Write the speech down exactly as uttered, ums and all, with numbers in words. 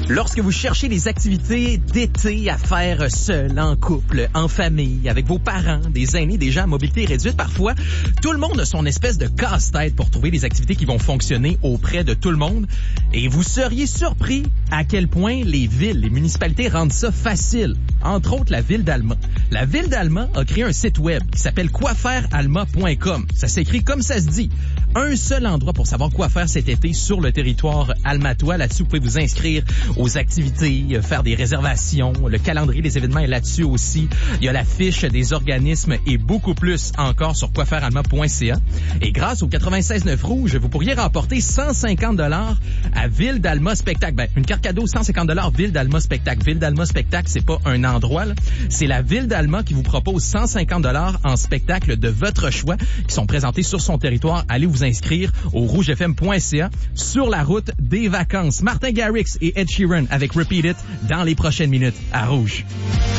Lorsque vous cherchez des activités d'été à faire seul, en couple, en famille, avec vos parents, des aînés, des gens à mobilité réduite, parfois, tout le monde a son espèce de casse-tête pour trouver des activités qui vont fonctionner auprès de tout le monde. Et vous seriez surpris à quel point les villes, les municipalités rendent ça facile. Entre autres, la ville d'Alma. La ville d'Alma a créé un site web qui s'appelle quoi faire alma point com. Ça s'écrit comme ça se dit. Un seul endroit pour savoir quoi faire cet été sur le territoire almatois. Là-dessus, vous pouvez vous inscrire aux activités, faire des réservations. Le calendrier des événements est là-dessus aussi. Il y a la fiche des organismes et beaucoup plus encore sur quoi faire alma point c a. Et grâce au quatre-vingt-seize neuf Rouge, vous pourriez remporter cent cinquante dollars à Ville d'Alma Spectacle. Ben, une carte cadeau, cent cinquante dollars Ville d'Alma Spectacle. Ville d'Alma Spectacle, c'est pas un endroit, là. C'est la Ville d'Alma qui vous propose cent cinquante dollars en spectacle de votre choix qui sont présentés sur son territoire. Allez vous inscrire au rouge f m point c a sur la route des vacances. Martin Garrix et Ed Sheeran avec Repeat It dans les prochaines minutes à Rouge.